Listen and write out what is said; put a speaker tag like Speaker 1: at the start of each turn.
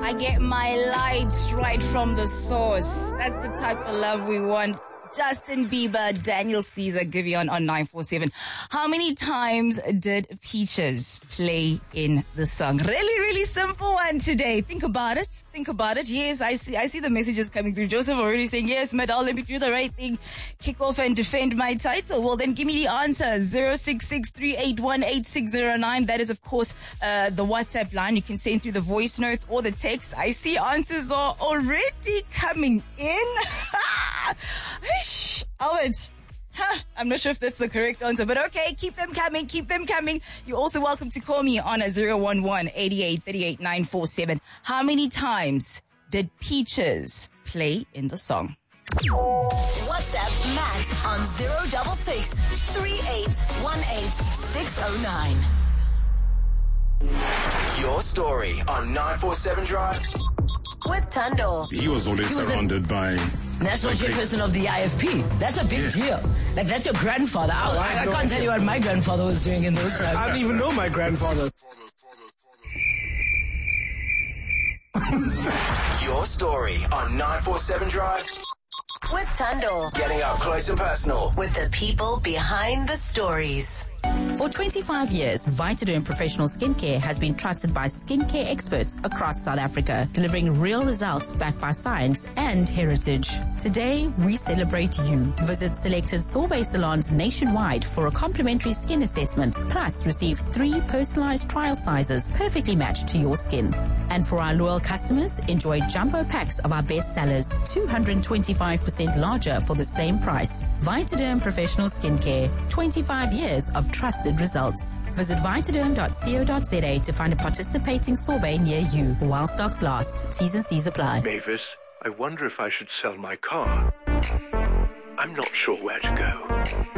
Speaker 1: I get my light right from the source. That's the type of love we want. Justin Bieber, Daniel Caesar, Giveon on 947. How many times did Peaches play in the song? Really, really simple one today. Think about it. Think about it. Yes, I see the messages coming through. Joseph already saying, yes, Medal, let me do the right thing. Kick off and defend my title. Well, then give me the answer. 0663818609. That is, of course, the WhatsApp line. You can send through the voice notes or the text. I see answers are already coming in. Albert. I'm not sure if that's the correct answer, but okay, keep them coming, keep them coming. You're also welcome to call me on a 011-8838-947. How many times did Peaches play in the song?
Speaker 2: WhatsApp Matt on 066 3818 609.
Speaker 3: Your story on 947 Drive.
Speaker 2: With Tando.
Speaker 4: He was always surrounded by
Speaker 5: National Chairperson of the IFP. That's a big deal. Like, that's your grandfather. I can't tell you what my grandfather was doing in those times.
Speaker 6: I don't even know my grandfather.
Speaker 3: Your story on 947 Drive.
Speaker 2: With Tando.
Speaker 3: Getting up close and personal.
Speaker 2: With the people behind the stories.
Speaker 7: For 25 years, Vitaderm Professional Skincare has been trusted by skincare experts across South Africa, delivering real results backed by science and heritage. Today, we celebrate you. Visit selected Sorbet salons nationwide for a complimentary skin assessment, plus receive 3 personalized trial sizes perfectly matched to your skin. And for our loyal customers, enjoy jumbo packs of our best sellers, 225% larger for the same price. Vitaderm Professional Skincare, 25 years of trusted results. Visit vitaderm.co.za to find a participating sorbet near you. While stocks last, T's and C's apply.
Speaker 8: Mavis, I wonder if I should sell my car. I'm not sure where to go.